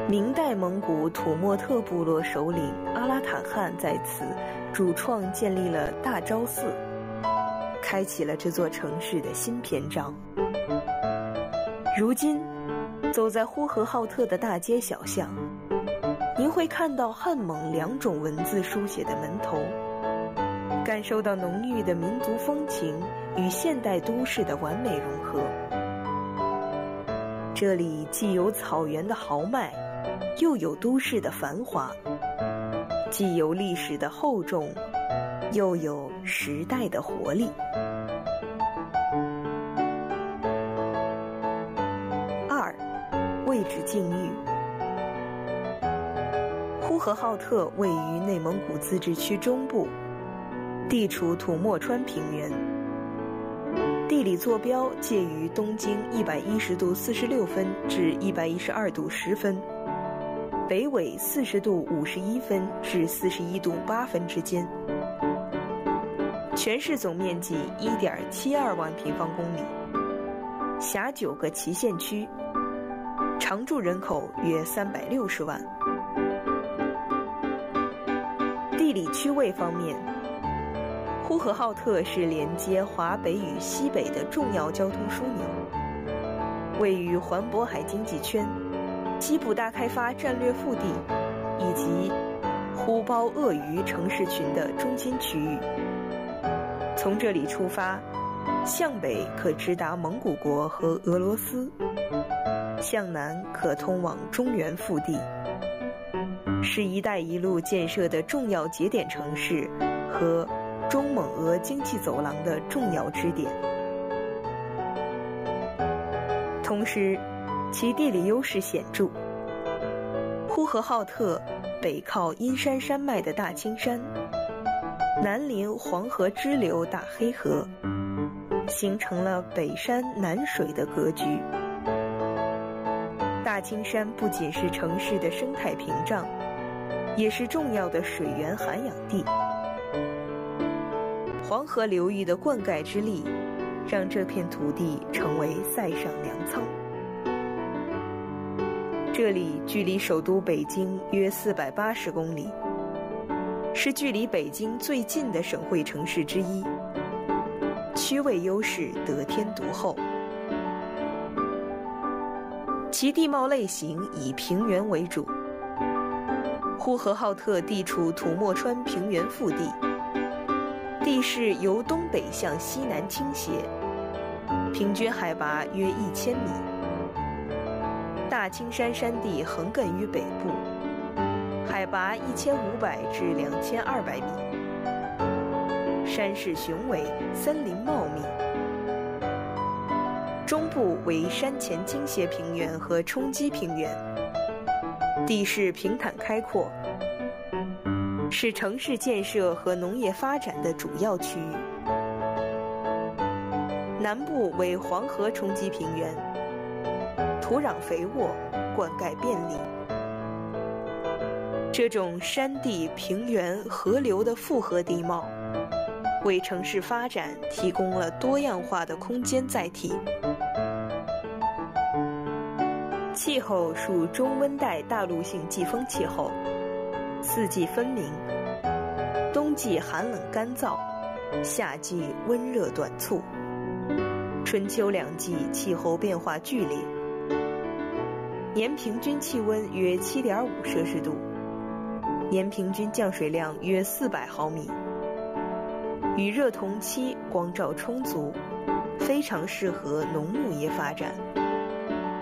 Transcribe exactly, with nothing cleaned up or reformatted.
明代蒙古土默特部落首领阿拉坦汗在此主创建立了大昭寺，开启了这座城市的新篇章。如今走在呼和浩特的大街小巷，您会看到汉蒙两种文字书写的门头，感受到浓郁的民族风情与现代都市的完美融合。这里既有草原的豪迈，又有都市的繁华，既有历史的厚重，又有时代的活力。二，位置境遇。呼和浩特位于内蒙古自治区中部，地处土默川平原，地理坐标介于东经一百一十度四十六分至一百一十二度十分，北纬四十度五十一分至四十一度八分之间。全市总面积 一点七二万平方公里，辖九个旗县区，常住人口约三百六十万。地理区位方面，呼和浩特是连接华北与西北的重要交通枢纽，位于环渤海经济圈、西部大开发战略腹地以及呼包鄂鱼城市群的中心区域。从这里出发，向北可直达蒙古国和俄罗斯，向南可通往中原腹地，是一带一路建设的重要节点城市和中蒙俄经济走廊的重要支点。同时，其地理优势显著。呼和浩特北靠阴山山脉的大青山，南临黄河支流大黑河，形成了北山南水的格局。大青山不仅是城市的生态屏障，也是重要的水源涵养地。黄河流域的灌溉之力，让这片土地成为塞上粮仓。这里距离首都北京约四百八十公里，是距离北京最近的省会城市之一，区位优势得天独厚。其地貌类型以平原为主，呼和浩特地处土默川平原腹地，地势由东北向西南倾斜，平均海拔约一千米。大青山山地横亘于北部，海拔一千五百至两千二百米，山势雄伟，森林茂密。中部为山前倾斜平原和冲积平原，地势平坦开阔，是城市建设和农业发展的主要区域。南部为黄河冲积平原，土壤肥沃，灌溉便利。这种山地、平原、河流的复合地貌，为城市发展提供了多样化的空间载体。气候属中温带大陆性季风气候，四季分明，冬季寒冷干燥，夏季温热短促，春秋两季气候变化剧烈，年平均气温约 七点五摄氏度，年平均降水量约四百毫米，与热同期，光照充足，非常适合农牧业发展。